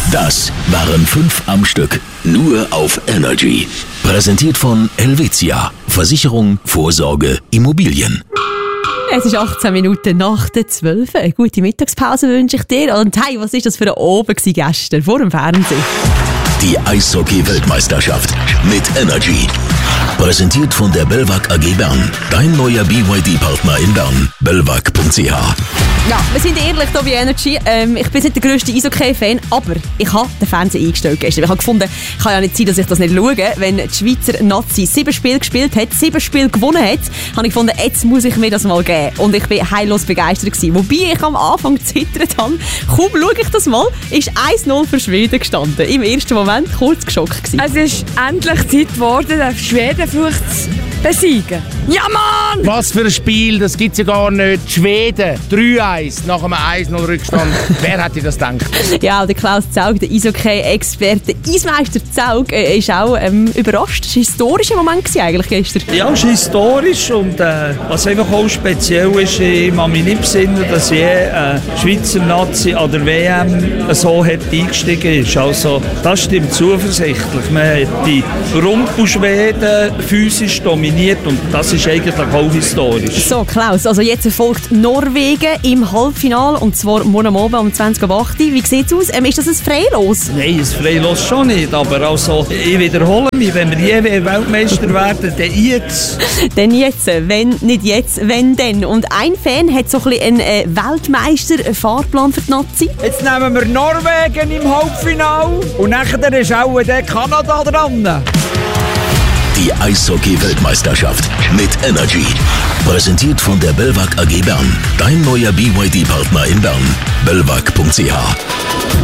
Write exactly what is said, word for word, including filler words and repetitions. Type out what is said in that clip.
Das waren fünf am Stück, nur auf Energy. Präsentiert von Helvetia. Versicherung, Vorsorge, Immobilien. Es ist achtzehn Minuten nach der zwölf. Eine gute Mittagspause wünsche ich dir. Und hey, was war das für ein Abend gestern vor dem Fernsehen? Die Eishockey-Weltmeisterschaft mit Energy. Präsentiert von der Belvac A G Bern. Dein neuer B Y D-Partner in Bern. belvac punkt c h. Ja, wir sind ehrlich hier bei Energy. Ähm, ich bin nicht der grösste Eishockey-Fan, aber ich habe den Fernseher eingestellt gestern. Ich habe gefunden, es kann ja nicht sein, dass ich das nicht schaue. Wenn die Schweizer Nazi sieben Spiele gespielt hat, sieben Spiele gewonnen hat, habe ich gefunden, jetzt muss ich mir das mal geben. Und ich bin heillos begeistert gewesen. Wobei ich am Anfang gezittert habe. Kaum schaue ich das mal, ist eins null für Schweden gestanden. Im ersten Moment kurz geschockt gewesen. Es ist endlich Zeit geworden, den Schweden zu besiegen. Ja, Mann! Was für ein Spiel, das gibt's ja gar nicht. Schweden, drei eins nach einem eins null Rückstand. Wer hätte das gedacht? Ja, der Klaus Zaug, der Eishockey-Experte, Eismeister Zaug, äh, ist auch ähm, überrascht. Das war ein historischer Moment gewesen, eigentlich gestern. Ja, es ist historisch und äh, was einfach auch speziell ist, ich kann mich nicht besinnen, dass je äh, Schweizer Nazi an der W M so hat eingestiegen ist. Also, das stimmt zuversichtlich. Man hat die Rumpelschweden physisch dominiert und das ist eigentlich auch historisch. So, Klaus, also jetzt erfolgt Norwegen im Halbfinale und zwar morgen Abend um zwanzig Uhr acht. Wie sieht es aus? Ähm, ist das ein Freilos? Nein, ein Freilos schon nicht, aber also, ich wiederhole mich, wenn wir je Weltmeister werden, dann jetzt. Dann jetzt, wenn nicht jetzt, wenn dann. Und ein Fan hat so ein bisschen einen äh, Weltmeister-Fahrplan für die Nazi. Jetzt nehmen wir Norwegen im Halbfinale und nachher ist auch der Kanada dran. Die Eishockey-Weltmeisterschaft mit Energy. Präsentiert von der Belvac A G Bern. Dein neuer B Y D-Partner in Bern. belvac punkt c h.